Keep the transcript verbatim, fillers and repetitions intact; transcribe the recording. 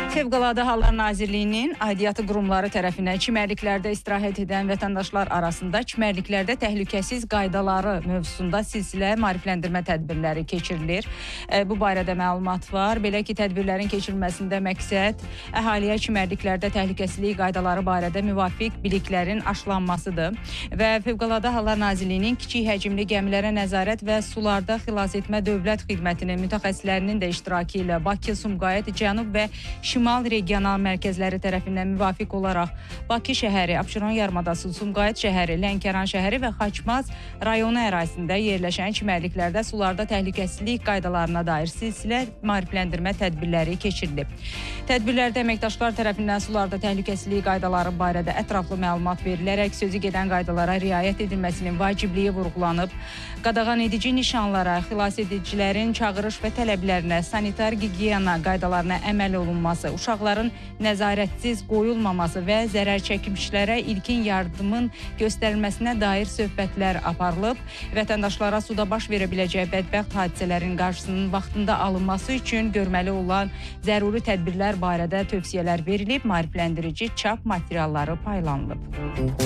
Fövqəladə Hallar Nazirliyinin aidiyyatı qurumları tərəfindən çimərliklərdə istirahət edən vətəndaşlar arasında çimərliklərdə təhlükəsiz qaydaları mövzusunda silsilə maarifləndirmə tədbirləri keçirilir. Bu barədə məlumat var. Belə ki, tədbirlərin keçirilməsində məqsəd əhaliyə çimərliklərdə təhlükəsizlik qaydaları barədə müvafiq biliklərin aşılanmasıdır və Fövqəladə Hallar Nazirliyinin kiçik həcmli gəmilərə nəzarət və sularda xilas etmə dövlət xidmətinin mütəxəssislərinin də iştirakı ilə Bakı, Sumqayıt, Cənub və Şimal regional mərkəzləri tərəfindən müvafiq olaraq Bakı şəhəri, Abşeron yarımadası, Sumqayıt şəhəri, Lənkəran şəhəri və Xaçmaz rayonu ərazisində yerləşən çimərliklərdə sularda təhlükəsizlik qaydalarına dair silsilə maarifləndirmə tədbirləri keçirilib. Tədbirlərdə əməkdaşlar tərəfindən sularda təhlükəsizlik qaydaları barədə ətraflı məlumat verilərək sözü gedən qaydalara riayət edilməsinin vacibliyi vurğulanıb, qadağan edici nişanlara, xilas edicilərin çağırış və tələblərinə, sanitar gigiyena qaydalarına əməl olunması, uşaqların nəzarətsiz qoyulmaması və zərər çəkmişlərə ilkin yardımın göstərilməsinə dair söhbətlər aparılıb. Vətəndaşlara suda baş verə biləcək bədbəxt hadisələrin qarşısının vaxtında alınması üçün görməli olan zəruri tədbirlər barədə tövsiyələr verilib, maarifləndirici çap materialları paylanılıb.